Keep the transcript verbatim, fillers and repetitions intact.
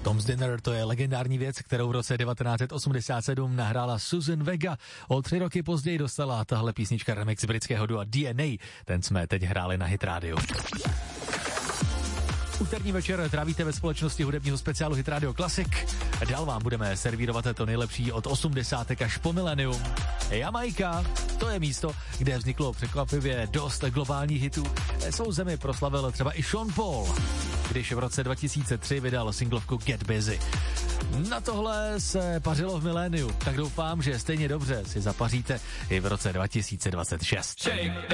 Tom's Dinner, to je legendární věc, kterou v roce devatenáct set osmdesát sedm nahrála Susan Vega. O tři roky později dostala tahle písnička remix britského dua D N A. Ten jsme teď hráli na Hit Radio. Úterní večer trávíte ve společnosti hudebního speciálu Hit Radio Classic. Dál vám budeme servírovat to nejlepší od osmdesátek až po milenium. Jamaika, to je místo, kde vzniklo překvapivě dost globálních hitů. Svou zemi proslavil třeba i Sean Paul, když v roce dva tisíce tři vydal singlovku Get Busy. Na tohle se pařilo v miléniu, tak doufám, že stejně dobře si zapaříte i v roce dva tisíce dvacet šest.